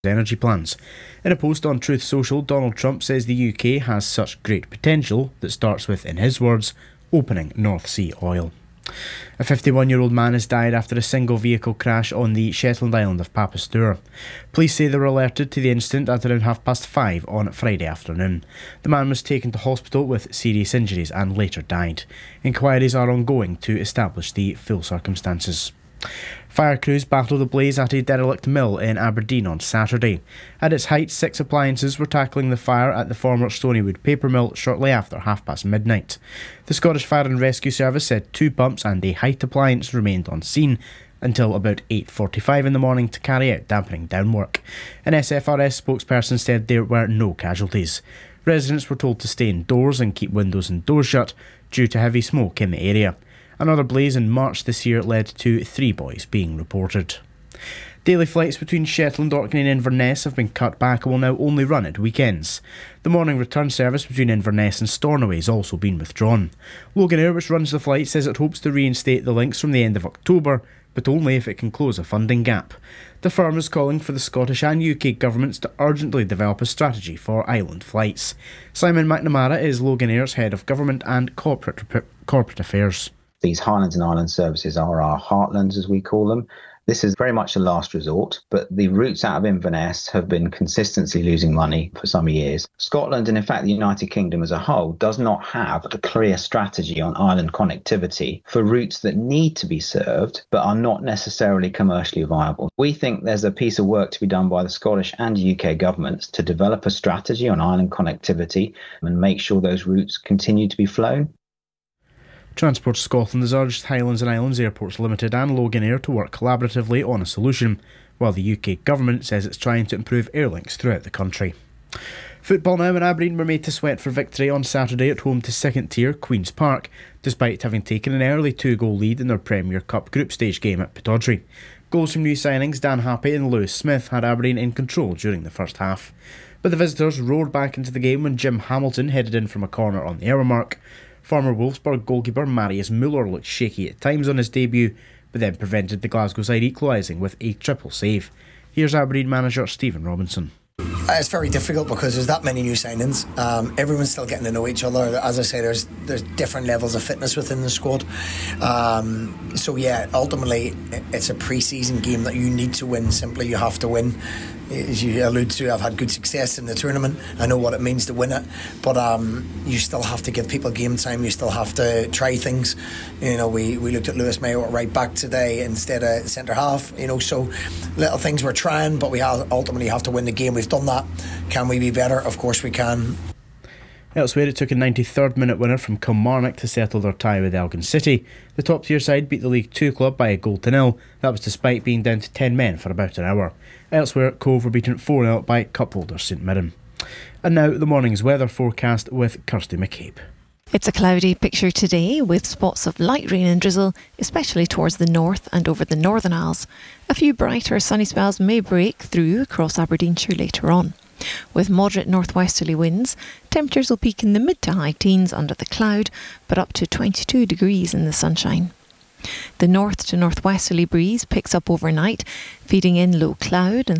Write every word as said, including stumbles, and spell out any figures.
energy plans. In a post on Truth Social, Donald Trump says the U K has such great potential that starts with, in his words, opening North Sea oil. A fifty-one-year-old man has died after a single vehicle crash on the Shetland island of Papastour. Police say they were alerted to the incident at around half past five on Friday afternoon. The man was taken to hospital with serious injuries and later died. Inquiries are ongoing to establish the full circumstances. Fire crews battled the blaze at a derelict mill in Aberdeen on Saturday. At its height, six appliances were tackling the fire at the former Stonywood paper mill shortly after half past midnight. The Scottish Fire and Rescue Service said two pumps and a height appliance remained on scene until about eight forty-five in the morning to carry out dampening down work. An S F R S spokesperson said there were no casualties. Residents were told to stay indoors and keep windows and doors shut due to heavy smoke in the area. Another blaze in March this year led to three boys being reported. Daily flights between Shetland, Orkney and Inverness have been cut back and will now only run at weekends. The morning return service between Inverness and Stornoway has also been withdrawn. Loganair, which runs the flight, says it hopes to reinstate the links from the end of October, but only if it can close a funding gap. The firm is calling for the Scottish and U K governments to urgently develop a strategy for island flights. Simon McNamara is Loganair's Head of Government and Corporate, corporate Affairs. These Highlands and Islands services are our heartlands, as we call them. This is very much a last resort, but the routes out of Inverness have been consistently losing money for some years. Scotland, and in fact the United Kingdom as a whole, does not have a clear strategy on island connectivity for routes that need to be served but are not necessarily commercially viable. We think there's a piece of work to be done by the Scottish and U K governments to develop a strategy on island connectivity and make sure those routes continue to be flown. Transport Scotland has urged Highlands and Islands Airports Limited and Loganair to work collaboratively on a solution, while the U K government says it's trying to improve airlinks throughout the country. Football now, and Aberdeen were made to sweat for victory on Saturday at home to second tier Queen's Park, despite having taken an early two-goal lead in their Premier Cup group stage game at Pittodrie. Goals from new signings Dan Happy and Lewis Smith had Aberdeen in control during the first half. But the visitors roared back into the game when Jim Hamilton headed in from a corner on the hour mark. Former Wolfsburg goalkeeper Marius Müller looked shaky at times on his debut, but then prevented the Glasgow side equalising with a triple save. Here's Aberdeen manager Stephen Robinson. It's very difficult because there's that many new signings. Um, everyone's still getting to know each other. As I say, there's there's different levels of fitness within the squad. Um, so yeah, ultimately it's a pre-season game that you need to win. Simply, you have to win. As you allude to, I've had good success in the tournament. I know what it means to win it, but um, you still have to give people game time. You still have to try things. You know, we, we looked at Lewis Mayo at right back today instead of centre half. You know, so little things we're trying, but we have, ultimately have to win the game. We've done that. Can we be better? Of course we can. Elsewhere, it took a ninety-third minute winner from Kilmarnock to settle their tie with Elgin City. The top tier side beat the League Two club by a goal to nil. That was despite being down to ten men for about an hour. Elsewhere, Cove were beaten four nil by cup holders St Mirren. And now the morning's weather forecast with Kirsty McCabe. It's a cloudy picture today with spots of light rain and drizzle, especially towards the north and over the Northern Isles. A few brighter sunny spells may break through across Aberdeenshire later on. With moderate northwesterly winds, temperatures will peak in the mid to high teens under the cloud, but up to twenty-two degrees in the sunshine. The north to northwesterly breeze picks up overnight, feeding in low cloud and